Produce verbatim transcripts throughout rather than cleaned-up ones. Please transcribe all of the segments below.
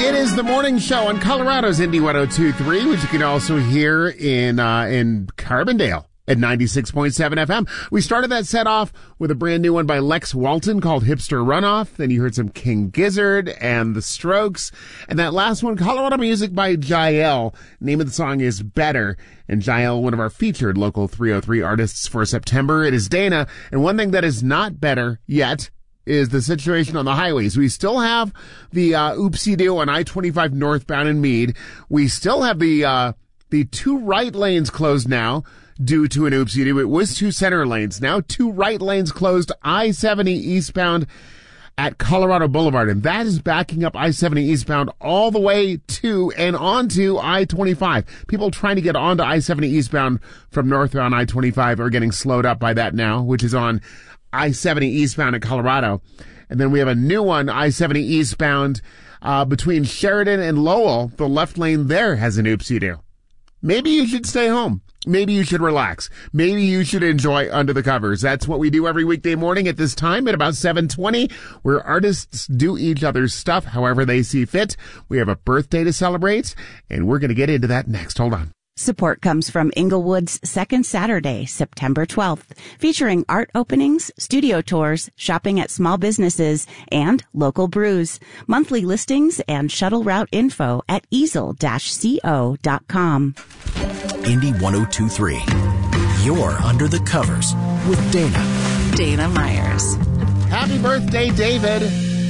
It is the morning show on Colorado's Indy one oh two point three, which you can also hear in uh, in Carbondale at ninety-six point seven F M. We started that set off with a brand new one by Lex Walton called Hipster Runoff. Then you heard some King Gizzard and The Strokes. And that last one, Colorado music by Jael. Name of the song is Better. And Jael, one of our featured local three oh three artists for September. It is Dana. And one thing that is not better yet is the situation on the highways. We still have the uh, oopsie-doo on I twenty-five northbound in Meade. We still have the uh, the two right lanes closed now due to an oopsie-doo. It was two center lanes. Now two right lanes closed I seventy eastbound at Colorado Boulevard. And that is backing up I seventy eastbound all the way to and onto I twenty-five. People trying to get onto I seventy eastbound from northbound I twenty-five are getting slowed up by that now, which is on I seventy eastbound at Colorado. And then we have a new one, I seventy eastbound, uh, between Sheridan and Lowell. The left lane there has an oopsie-doo. Maybe you should stay home. Maybe you should relax. Maybe you should enjoy Under the Covers. That's what we do every weekday morning at this time at about seven twenty, where artists do each other's stuff however they see fit. We have a birthday to celebrate, and we're going to get into that next. Hold on. Support comes from Inglewood's Second Saturday, September twelfth, featuring art openings, studio tours, shopping at small businesses, and local brews. Monthly listings and shuttle route info at easel dash co dot com. Indy one oh two point three. You're Under the Covers with Dana. Dana Myers. Happy birthday, David.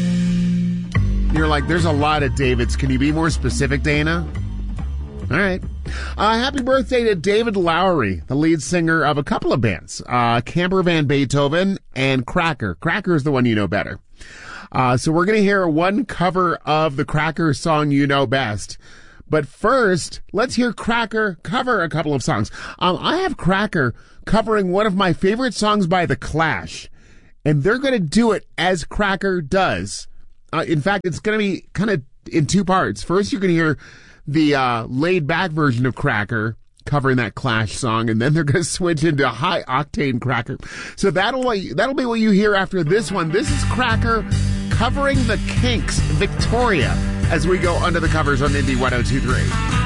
You're like, there's a lot of Davids. Can you be more specific, Dana? All right. Uh, happy birthday to David Lowery, the lead singer of a couple of bands, uh, Camper Van Beethoven and Cracker. Cracker is the one you know better. Uh, so we're going to hear one cover of the Cracker song you know best. But first, let's hear Cracker cover a couple of songs. Um, I have Cracker covering one of my favorite songs by The Clash, and they're going to do it as Cracker does. Uh, in fact, it's going to be kind of in two parts. First, you're going to hear the uh, laid-back version of Cracker covering that Clash song, and then they're going to switch into high-octane Cracker. So that'll that'll be what you hear after this one. This is Cracker covering the Kinks' Victoria as we go Under the Covers on Indy one oh two point three.